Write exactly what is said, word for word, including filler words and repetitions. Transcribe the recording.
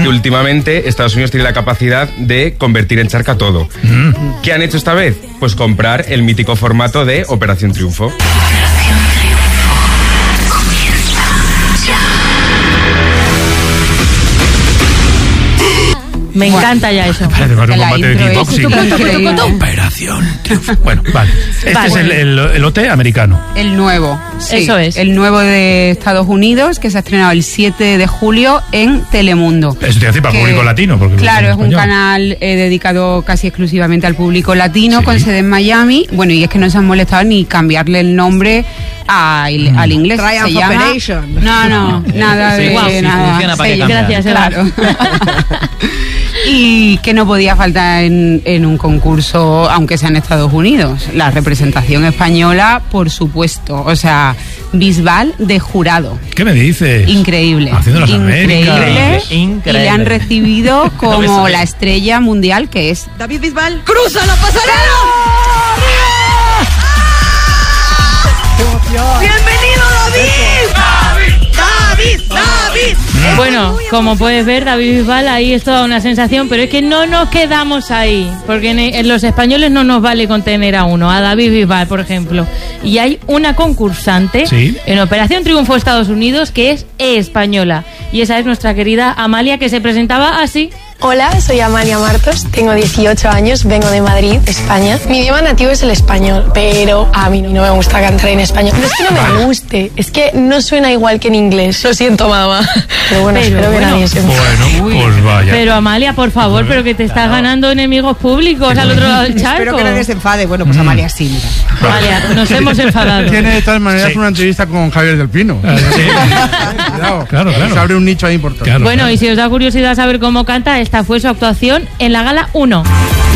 que últimamente Estados Unidos tiene la capacidad de convertir en charca todo. Mm. ¿Qué han hecho esta vez? Pues comprar el mítico formato de Operación Triunfo. Me encanta ya eso. Además, un combate de kickboxing. Operación Triunfo. Bueno, vale. Este vale. es el, el, el O T americano. El nuevo. Sí, eso es. El nuevo de Estados Unidos, que se ha estrenado el siete de julio en Telemundo. Eso te hace para el público latino. Porque claro, es un canal eh, dedicado casi exclusivamente al público latino, sí. con sede en Miami. Bueno, y es que no se han molestado ni cambiarle el nombre a, mm. al inglés. Triumph Operation. No, no, nada sí, de wow, sí, nada. Para sí, gracias, claro. Y que no podía faltar en, en un concurso, aunque sea en Estados Unidos. La representación española, por supuesto. O sea, Bisbal de jurado. ¿Qué me dices? Increíble. Haciendo las Increíble. Américas. Increíble. Y le han recibido como la estrella mundial que es David Bisbal. ¡Cruza la pasarela! ¡Ah! ¡Bienvenido, David! ¡David! ¡David! ¡David! Bueno, como puedes ver, David Bisbal, ahí es toda una sensación, pero es que no nos quedamos ahí, porque en, en los españoles no nos vale con tener a uno, a David Bisbal, por ejemplo. Y hay una concursante ¿sí? en Operación Triunfo Estados Unidos que es española, y esa es nuestra querida Amalia, que se presentaba así. Hola, soy Amalia Martos, tengo dieciocho años, vengo de Madrid, España. Mi idioma nativo es el español, pero a mí no me gusta cantar en español. No es que no me guste, es que no suena igual que en inglés. Lo siento, mamá. Pero bueno, pero espero bueno, que nadie se enfade. Bueno, pues vaya. Pero Amalia, por favor, pero que te estás claro. ganando enemigos públicos al otro lado del charco. Espero que nadie se enfade. Bueno, pues Amalia sí, mira. Amalia, nos hemos enfadado. Tiene de todas maneras sí. una entrevista con Javier del Pino. Uh, sí. Cuidado. Claro, claro. Se abre un nicho ahí importante. Claro, bueno, claro. y si os da curiosidad saber cómo canta, esta fue su actuación en la Gala uno.